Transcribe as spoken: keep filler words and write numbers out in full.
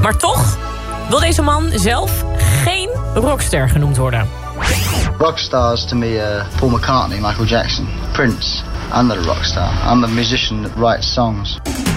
Maar toch wil deze man zelf geen rockster genoemd worden. Rockstars to me uh, Paul McCartney, Michael Jackson, Prince. I'm not a rockstar. I'm a musician that writes songs.